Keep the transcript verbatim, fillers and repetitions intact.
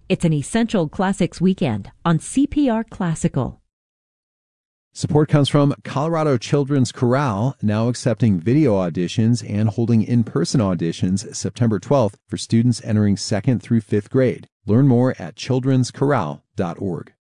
It's an Essential Classics weekend on C P R Classical. Support comes from Colorado Children's Chorale, now accepting video auditions and holding in-person auditions September twelfth for students entering second through fifth grade. Learn more at childrens chorale dot org.